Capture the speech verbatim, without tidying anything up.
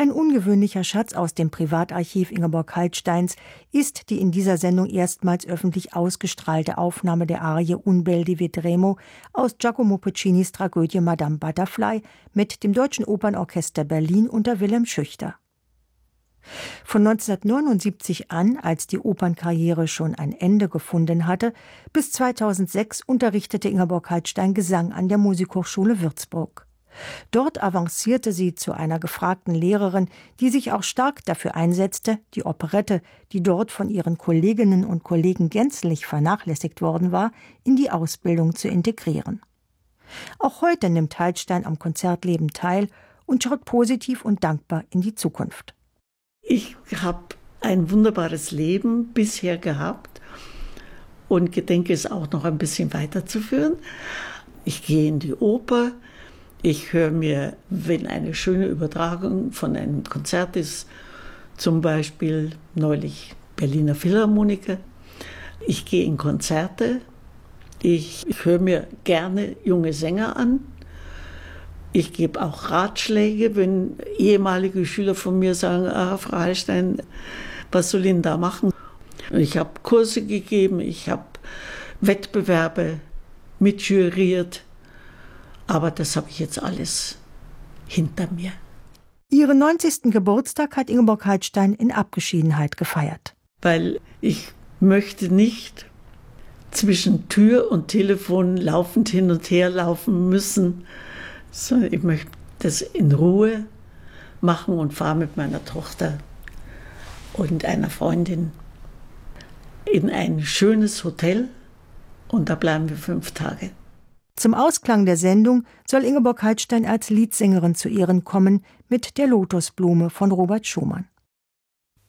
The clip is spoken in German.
Ein ungewöhnlicher Schatz aus dem Privatarchiv Ingeborg Heilsteins ist die in dieser Sendung erstmals öffentlich ausgestrahlte Aufnahme der Arie Un bel di Vedremo aus Giacomo Puccinis Tragödie Madame Butterfly mit dem Deutschen Opernorchester Berlin unter Wilhelm Schüchter. Von neunzehnhundertneunundsiebzig an, als die Opernkarriere schon ein Ende gefunden hatte, bis zweitausendsechs unterrichtete Ingeborg Heilstein Gesang an der Musikhochschule Würzburg. Dort avancierte sie zu einer gefragten Lehrerin, die sich auch stark dafür einsetzte, die Operette, die dort von ihren Kolleginnen und Kollegen gänzlich vernachlässigt worden war, in die Ausbildung zu integrieren. Auch heute nimmt Heilstein am Konzertleben teil und schaut positiv und dankbar in die Zukunft. Ich habe ein wunderbares Leben bisher gehabt und gedenke es auch noch ein bisschen weiterzuführen. Ich gehe in die Oper. Ich höre mir, wenn eine schöne Übertragung von einem Konzert ist, zum Beispiel neulich Berliner Philharmoniker. Ich gehe in Konzerte. Ich höre mir gerne junge Sänger an. Ich gebe auch Ratschläge, wenn ehemalige Schüler von mir sagen, ah, Frau Heilstein, was soll ich denn da machen? Ich habe Kurse gegeben, ich habe Wettbewerbe mitjuriert. Aber das habe ich jetzt alles hinter mir. Ihren neunzigsten Geburtstag hat Ingeborg Heilstein in Abgeschiedenheit gefeiert. Weil ich möchte nicht zwischen Tür und Telefon laufend hin und her laufen müssen, sondern ich möchte das in Ruhe machen und fahre mit meiner Tochter und einer Freundin in ein schönes Hotel und da bleiben wir fünf Tage. Zum Ausklang der Sendung soll Ingeborg Heilstein als Liedsängerin zu Ehren kommen mit Der Lotusblume von Robert Schumann.